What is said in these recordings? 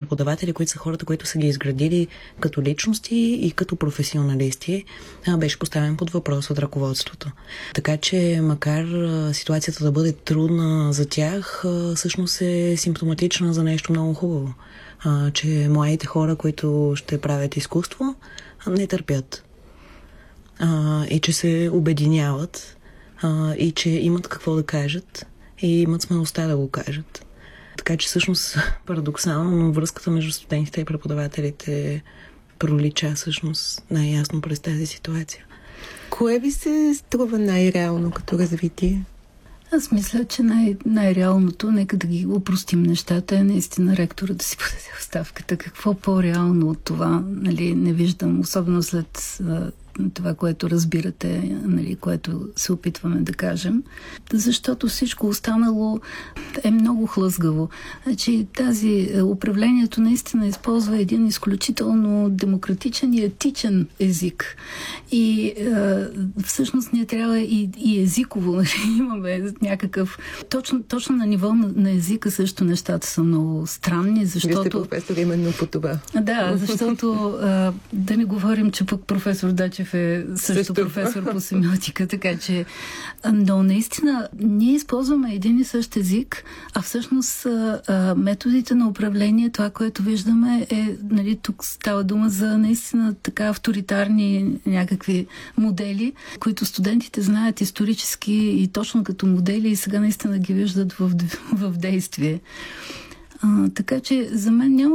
преподаватели, които са хората, които са ги изградили като личности и като професионалисти, беше поставен под въпрос от ръководството. Така че, макар ситуацията да бъде трудна за тях, всъщност е симптоматична за нещо много хубаво. Че младите хора, които ще правят изкуство, не търпят. И че се обединяват, и че имат какво да кажат, и имат смелостта да го кажат. Така че всъщност парадоксално, но връзката между студентите и преподавателите пролича всъщност най-ясно през тази ситуация. Кое ви се струва най-реално като развитие? Аз мисля, че най-реалното, нека да ги упростим нещата, е наистина ректора да си подаде оставката. Какво по-реално от това, нали, не виждам, особено след това, което разбирате, нали, което се опитваме да кажем, защото всичко останало е много хлъзгаво. Значи, управлението наистина използва един изключително демократичен и етичен език. И всъщност ние трябва и езиково, нали, имаме някакъв... Точно на ниво на езика също нещата са много странни, защото... Вие сте професор именно по това. Да, защото да не говорим, че пък професор Дачев е също професор по семиотика, така че... Но наистина ние използваме един и същ език, а всъщност методите на управление, това, което виждаме е, нали, тук става дума за наистина така авторитарни някакви модели, които студентите знаят исторически и точно като модели и сега наистина ги виждат в действие. Така че за мен няма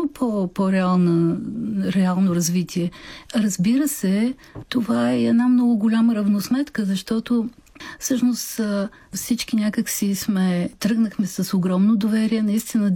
реално развитие. Разбира се, това е една много голяма равносметка, защото всъщност всички някак си тръгнахме с огромно доверие, наистина